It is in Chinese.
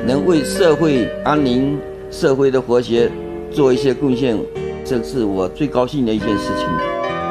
能为社会安宁、社会的和谐做一些贡献，这是我最高兴的一件事情。